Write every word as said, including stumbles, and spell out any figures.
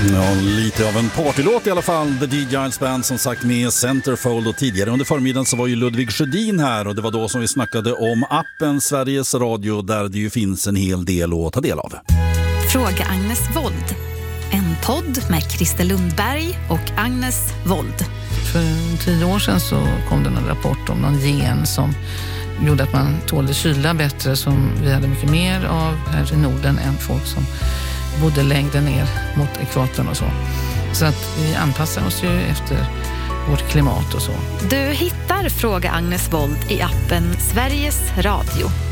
Ja, lite av en partylåt i alla fall. The D-Giants Band som sagt med Centerfold, och tidigare under förmiddagen så var ju Ludvig Sjödin här, och det var då som vi snackade om appen Sveriges Radio där det ju finns en hel del att ta del av. Fråga Agnes Wold. En podd med Christer Lundberg och Agnes Wold. För tio år sedan så kom det en rapport om någon gen som gjorde att man tålde kyla bättre, som vi hade mycket mer av här i Norden än folk som bodde längre ner mot ekvatorn och så. Så att vi anpassar oss ju efter vårt klimat och så. Du hittar Fråga Agnes Wold i appen Sveriges Radio.